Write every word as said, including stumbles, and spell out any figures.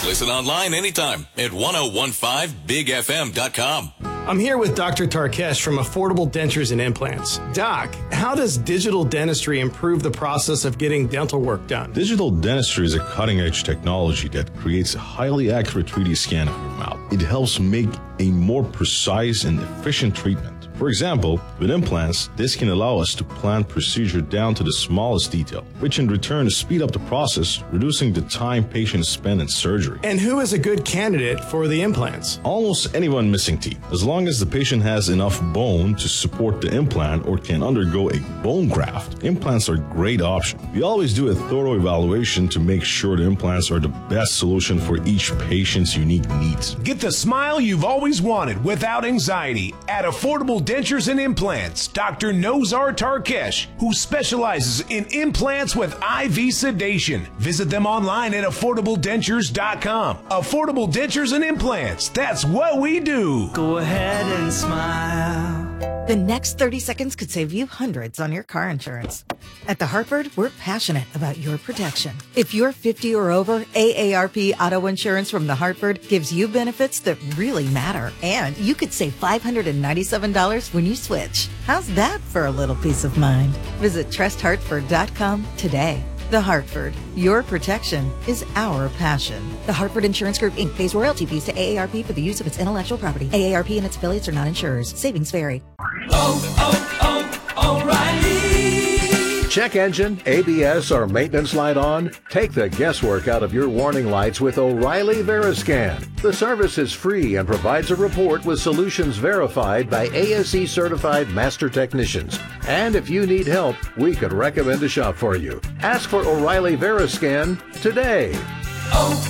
Listen online anytime at ten fifteen big f m dot com. I'm here with Doctor Tarkesh from Affordable Dentures and Implants. Doc, how does digital dentistry improve the process of getting dental work done? Digital dentistry is a cutting-edge technology that creates a highly accurate three D scan of your mouth. It helps make a more precise and efficient treatment. For example, with implants, this can allow us to plan procedure down to the smallest detail, which in return speed up the process, reducing the time patients spend in surgery. And who is a good candidate for the implants? Almost anyone missing teeth. As long as the patient has enough bone to support the implant or can undergo a bone graft, implants are a great option. We always do a thorough evaluation to make sure the implants are the best solution for each patient's unique needs. Get the smile you've always wanted without anxiety at Affordable Dentures and Implants. Doctor Nozar Tarkesh, who specializes in implants with I V sedation. Visit them online at affordable dentures dot com. Affordable Dentures and Implants. That's what we do. Go ahead and smile. The next thirty seconds could save you hundreds on your car insurance. At The Hartford, we're passionate about your protection. If you're fifty or over, A A R P Auto Insurance from The Hartford gives you benefits that really matter. And you could save five hundred ninety-seven dollars when you switch. How's that for a little peace of mind? Visit trust hartford dot com today. The Hartford, your protection is our passion. The Hartford Insurance Group, Incorporated pays royalty fees to A A R P for the use of its intellectual property. A A R P and its affiliates are not insurers. Savings vary. Oh, oh, oh, O'Reilly. Check engine, A B S, or maintenance light on? Take the guesswork out of your warning lights with O'Reilly Veriscan. The service is free and provides a report with solutions verified by A S E certified master technicians. And if you need help, we could recommend a shop for you. Ask for O'Reilly Veriscan today. Oh.